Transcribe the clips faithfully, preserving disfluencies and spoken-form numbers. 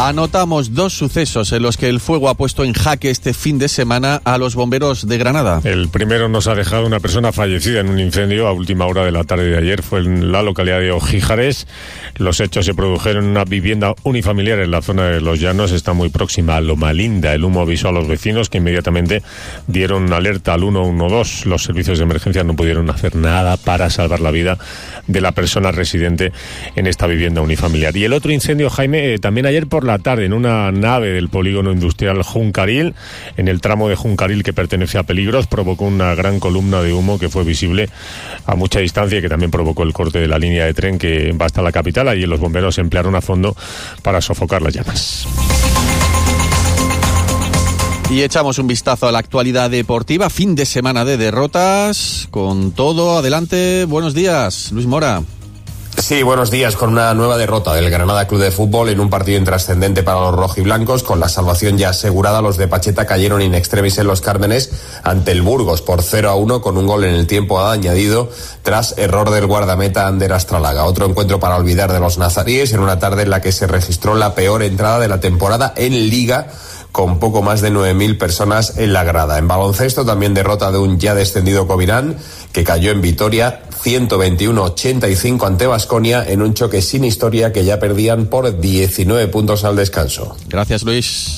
Anotamos dos sucesos en los que el fuego ha puesto en jaque este fin de semana a los bomberos de Granada. El primero nos ha dejado una persona fallecida en un incendio a última hora de la tarde de ayer. Fue en la localidad de Ojíjares. Los hechos se produjeron en una vivienda unifamiliar en la zona de Los Llanos. Está muy próxima a Loma Linda. El humo avisó a los vecinos, que inmediatamente dieron alerta al uno uno dos. Los servicios de emergencia no pudieron hacer nada para salvar la vida de la persona residente en esta vivienda unifamiliar. Y el otro incendio, Jaime, eh, también ayer por la tarde en una nave del polígono industrial Juncaril, en el tramo de Juncaril que pertenece a Peligros, provocó una gran columna de humo que fue visible a mucha distancia y que también provocó el corte de la línea de tren que va hasta la capital. Allí los bomberos se emplearon a fondo para sofocar las llamas. Y echamos un vistazo a la actualidad deportiva. Fin de semana de derrotas. Con todo, adelante. Buenos días, Luis Mora. Sí, buenos días. Con una nueva derrota del Granada Club de Fútbol en un partido intrascendente para los rojiblancos, con la salvación ya asegurada, los de Pacheta cayeron in extremis en los Cármenes ante el Burgos por cero a uno con un gol en el tiempo añadido tras error del guardameta Ander Astralaga. Otro encuentro para olvidar de los nazaríes en una tarde en la que se registró la peor entrada de la temporada en Liga, con poco más de nueve mil personas en la grada. En baloncesto también derrota de un ya descendido Covirán, que cayó en Vitoria ciento veintiuno a ochenta y cinco ante Baskonia en un choque sin historia que ya perdían por diecinueve puntos al descanso. Gracias, Luis.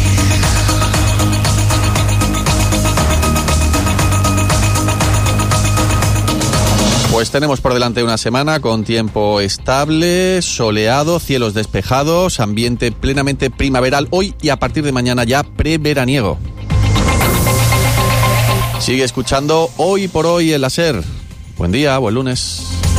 Pues tenemos por delante una semana con tiempo estable, soleado, cielos despejados, ambiente plenamente primaveral hoy y a partir de mañana ya preveraniego. Sigue escuchando Hoy por Hoy en la SER. Buen día, buen lunes.